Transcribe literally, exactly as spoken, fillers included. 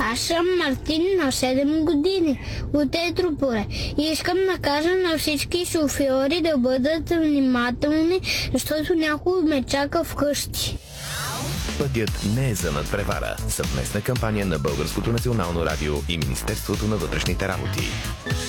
Аз съм Мартин, на седем години, от Етрополе. И искам да кажа на всички шофьори да бъдат внимателни, защото някой ме чака вкъщи. Пътят не е за надпревара. Съвместна кампания на Българското национално радио и Министерството на вътрешните работи.